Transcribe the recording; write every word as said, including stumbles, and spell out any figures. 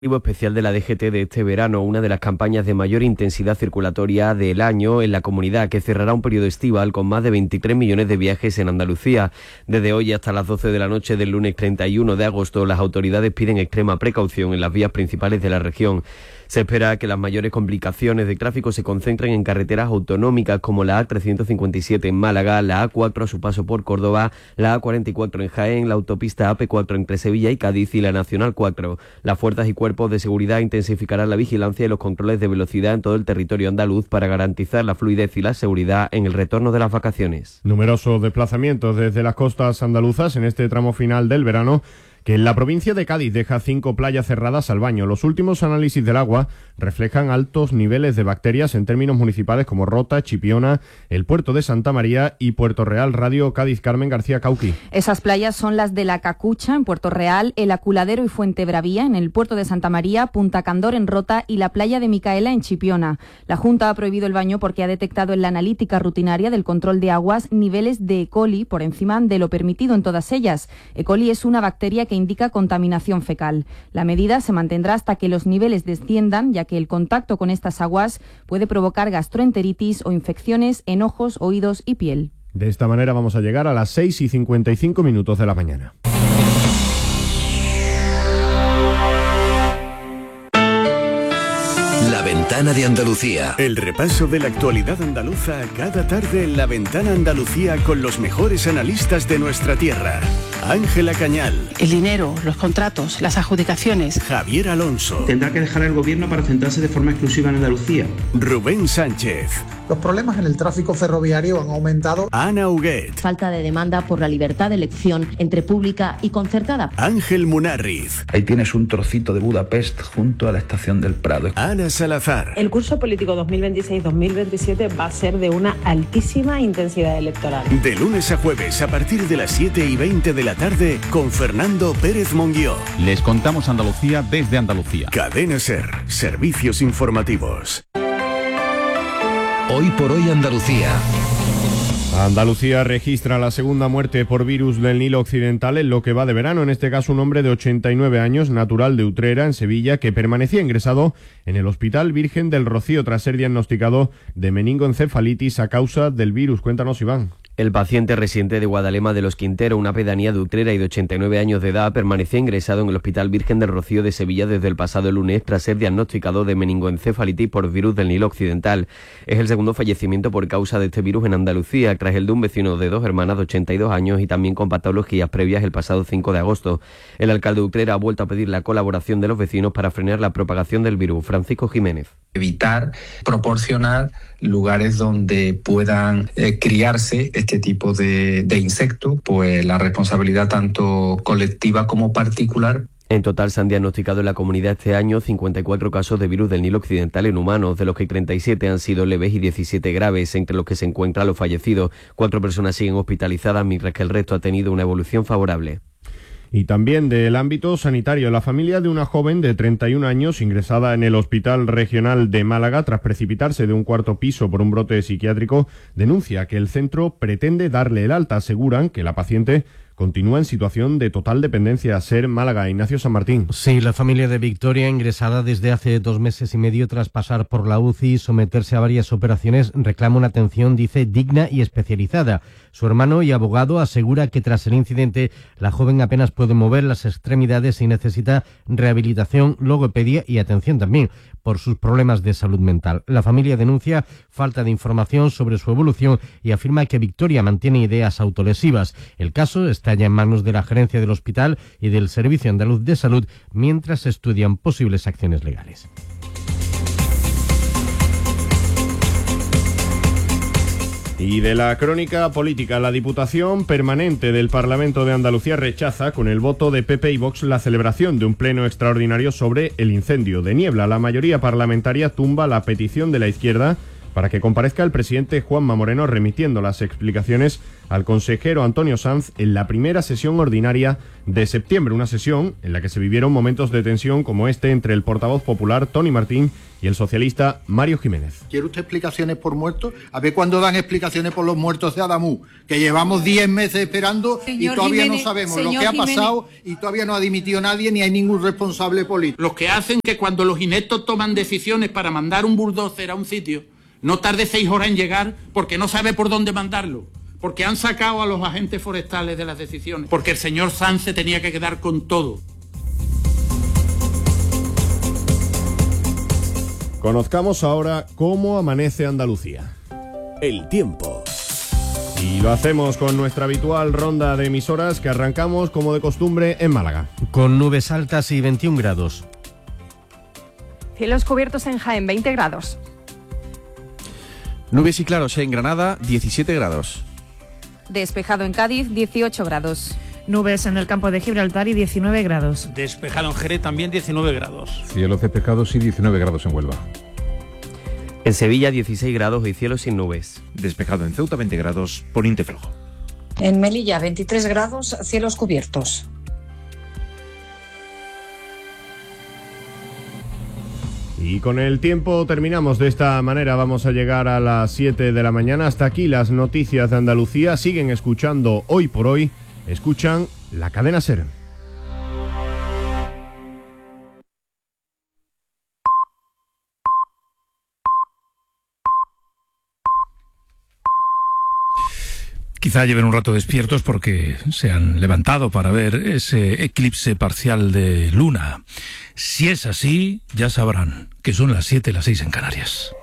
Especial de la D G T de este verano, una de las campañas de mayor intensidad circulatoria del año en la comunidad, que cerrará un periodo estival con más de veintitrés millones de viajes en Andalucía. Desde hoy hasta las doce de la noche del lunes treinta y uno de agosto, las autoridades piden extrema precaución en las vías principales de la región. Se espera que las mayores complicaciones de tráfico se concentren en carreteras autonómicas como la A trescientos cincuenta y siete en Málaga, la A cuatro a su paso por Córdoba, la A cuarenta y cuatro en Jaén, la autopista A P cuatro entre Sevilla y Cádiz y la Nacional cuatro. Las fuerzas y cuerpos de seguridad intensificarán la vigilancia y los controles de velocidad en todo el territorio andaluz para garantizar la fluidez y la seguridad en el retorno de las vacaciones. Numerosos desplazamientos desde las costas andaluzas en este tramo final del verano, que en la provincia de Cádiz deja cinco playas cerradas al baño. Los últimos análisis del agua reflejan altos niveles de bacterias en términos municipales como Rota, Chipiona, el puerto de Santa María y Puerto Real. Radio Cádiz, Carmen García Cauqui. Esas playas son las de La Cacucha en Puerto Real, El Aculadero y Fuente Bravía en el puerto de Santa María, Punta Candor en Rota y la playa de Micaela en Chipiona. La Junta ha prohibido el baño porque ha detectado en la analítica rutinaria del control de aguas niveles de E. coli por encima de lo permitido en todas ellas. E. coli es una bacteria que que indica contaminación fecal. La medida se mantendrá hasta que los niveles desciendan, ya que el contacto con estas aguas puede provocar gastroenteritis o infecciones en ojos, oídos y piel. De esta manera vamos a llegar a las seis y cincuenta y cinco minutos de la mañana. La Ventana de Andalucía. El repaso de la actualidad andaluza cada tarde en La Ventana Andalucía con los mejores analistas de nuestra tierra. Ángela Cañal. El dinero, los contratos, las adjudicaciones. Javier Alonso. Tendrá que dejar el gobierno para centrarse de forma exclusiva en Andalucía. Rubén Sánchez. Los problemas en el tráfico ferroviario han aumentado. Ana Huguet. Falta de demanda por la libertad de elección entre pública y concertada. Ángel Munarriz. Ahí tienes un trocito de Budapest junto a la estación del Prado. Ana Salazar. El curso político dos mil veintiséis dos mil veintisiete va a ser de una altísima intensidad electoral. De lunes a jueves a partir de las siete y veinte de la tarde con Fernando Pérez Monguió. Les contamos Andalucía desde Andalucía. Cadena SER. Servicios informativos. Hoy por hoy Andalucía. Andalucía registra la segunda muerte por virus del Nilo Occidental en lo que va de verano. En este caso, un hombre de ochenta y nueve años, natural de Utrera, en Sevilla, que permanecía ingresado en el Hospital Virgen del Rocío tras ser diagnosticado de meningoencefalitis a causa del virus. Cuéntanos, Iván. El paciente residente de Guadalema de los Quinteros, una pedanía de Utrera y de ochenta y nueve años de edad, permanecía ingresado en el Hospital Virgen del Rocío de Sevilla desde el pasado lunes tras ser diagnosticado de meningoencefalitis por virus del Nilo Occidental. Es el segundo fallecimiento por causa de este virus en Andalucía, tras el de un vecino de dos hermanas de ochenta y dos años y también con patologías previas el pasado cinco de agosto. El alcalde de Utrera ha vuelto a pedir la colaboración de los vecinos para frenar la propagación del virus. Francisco Jiménez. Evitar proporcionar lugares donde puedan eh, criarse este tipo de, de insectos, pues la responsabilidad tanto colectiva como particular. En total se han diagnosticado en la comunidad este año cincuenta y cuatro casos de virus del Nilo Occidental en humanos, de los que treinta y siete han sido leves y diecisiete graves, entre los que se encuentran los fallecidos. Cuatro personas siguen hospitalizadas, mientras que el resto ha tenido una evolución favorable. Y también del ámbito sanitario, la familia de una joven de treinta y un años ingresada en el Hospital Regional de Málaga tras precipitarse de un cuarto piso por un brote psiquiátrico denuncia que el centro pretende darle el alta. Aseguran que la paciente continúa en situación de total dependencia. SER Málaga. Ignacio San Martín. Sí, la familia de Victoria, ingresada desde hace dos meses y medio tras pasar por la U C I y someterse a varias operaciones, reclama una atención, dice, digna y especializada. Su hermano y abogado asegura que tras el incidente la joven apenas puede mover las extremidades y necesita rehabilitación, logopedia y atención también por sus problemas de salud mental. La familia denuncia falta de información sobre su evolución y afirma que Victoria mantiene ideas autolesivas. El caso está ya en manos de la gerencia del hospital y del Servicio Andaluz de Salud mientras se estudian posibles acciones legales. Y de la crónica política, la Diputación Permanente del Parlamento de Andalucía rechaza con el voto de P P y Vox la celebración de un pleno extraordinario sobre el incendio de Niebla. La mayoría parlamentaria tumba la petición de la izquierda para que comparezca el presidente Juanma Moreno, remitiendo las explicaciones al consejero Antonio Sanz en la primera sesión ordinaria de septiembre, una sesión en la que se vivieron momentos de tensión como este entre el portavoz popular Tony Martín y el socialista Mario Jiménez. ¿Quiere usted explicaciones por muertos? A ver cuándo dan explicaciones por los muertos de Adamú, que llevamos diez meses esperando señor y todavía Jiménez, no sabemos lo que ha pasado Jiménez. Y todavía no ha dimitido nadie ni hay ningún responsable político. Los que hacen que cuando los ineptos toman decisiones para mandar un bulldozer a un sitio, no tarde seis horas en llegar porque no sabe por dónde mandarlo, porque han sacado a los agentes forestales de las decisiones, porque el señor Sanz se tenía que quedar con todo. Conozcamos ahora cómo amanece Andalucía. El tiempo. Y lo hacemos con nuestra habitual ronda de emisoras que arrancamos como de costumbre en Málaga. Con nubes altas y veintiún grados. Cielos cubiertos en Jaén, veinte grados. Nubes y claros en Granada, diecisiete grados. Despejado en Cádiz, dieciocho grados. Nubes en el campo de Gibraltar y diecinueve grados. Despejado en Jerez, también diecinueve grados. Cielos despejados y diecinueve grados en Huelva. En Sevilla, dieciséis grados y cielo sin nubes. Despejado en Ceuta, veinte grados, poniente flojo. En Melilla, veintitrés grados, cielos cubiertos. Y con el tiempo terminamos de esta manera. Vamos a llegar a las siete de la mañana. Hasta aquí las noticias de Andalucía. Siguen escuchando Hoy por Hoy. Escuchan la cadena SER. Quizá lleven un rato despiertos porque se han levantado para ver ese eclipse parcial de luna. Si es así, ya sabrán que son las siete y las seis en Canarias.